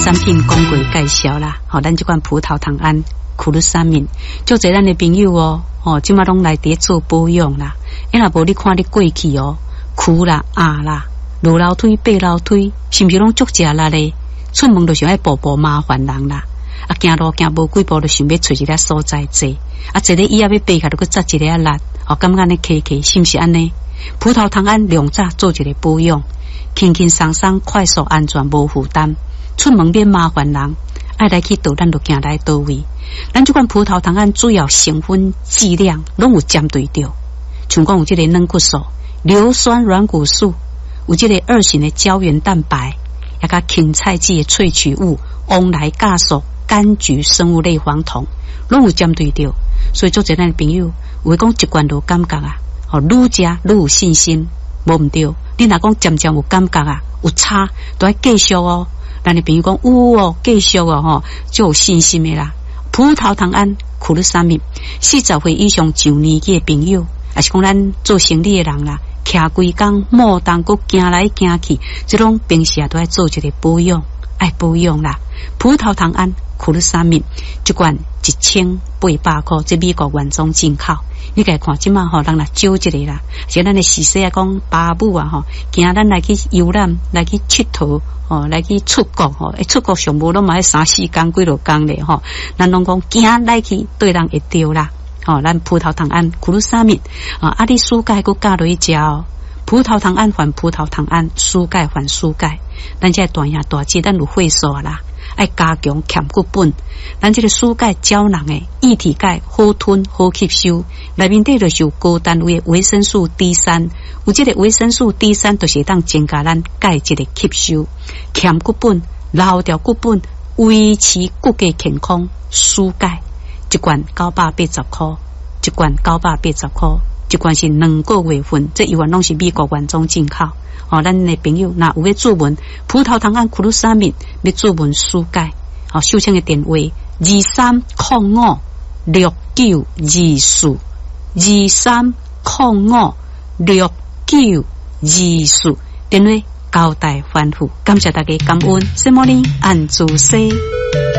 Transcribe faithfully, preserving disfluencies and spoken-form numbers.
产品讲过介绍啦，吼、哦，咱这款葡萄糖胺苦鲁沙敏，就侪咱的朋友哦，哦，即马拢来伫做保养啦。因若无你看你过去哦，苦啦、压啦、落楼梯、爬楼梯，是毋是拢足食力咧？出门就想要步步麻烦人啦，啊，行路行无几步就想要找一个所在坐，啊，坐咧椅仔要爬起就去扎一个啊力，哦，感觉呢骑骑是毋是安尼？葡萄糖胺两早做一个保养，轻轻松松、快速、安全、无负担，出门免麻烦人，爱来去倒咱就行来倒位。咱这款葡萄糖胺主要成分剂量拢有针对着，像讲有这个软骨素、硫酸软骨素，有这个二型的胶原蛋白，也甲芹菜籽的萃取物翁来酵素、柑橘生物类黄酮，拢有针对着。所以做这咱的朋友，有讲一罐就感觉啊，哦，愈食愈有信心，无毋对。你若讲渐渐有感觉啊，有差，都要继续哦。咱的朋友讲有哦，继续哦，吼，就有信心的啦。葡萄糖胺苦鲁沙敏，四十岁以上上年纪的朋友，也是讲咱做生理的人啦，徛规工莫当佫行来行去，这种平时啊都要做一个保养，爱保养啦。葡萄糖胺苦鲁沙敏一罐一千八百块，这美国原装进口。你家看即马吼，人来少一个啦，像咱的时势啊，讲爸母啊吼，惊咱来去游览，来去佚佗。哦，来去出国吼，一出国上无拢嘛要三四工几落工咧吼，咱拢讲惊来去对人会着啦。吼，咱葡萄糖胺苦鲁沙敏啊，啊你输钙佫加落去食哦。葡萄糖胺还葡萄糖胺，输钙还输钙。咱这大兄大姐，咱有会所啦，爱加强欠骨本。咱这个输钙胶囊诶，液体钙好吞好吸收，内面底就是有高单位的维生素 D 三，有这个维生素 D 三，就是当增加咱钙质的吸收，欠骨本、留掉骨本，维持骨骼健康。输钙一罐九百八十块，一罐九百八十块，一罐是两个月份，这一罐拢是美国原装进口。哦，咱的朋友若有要注文葡萄糖胺苦鲁沙敏，要注文输钙。好，收听的电话二三零五六九二四二三零五六九二四，电话交代吩咐，感谢大家感恩，什么呢？按住西。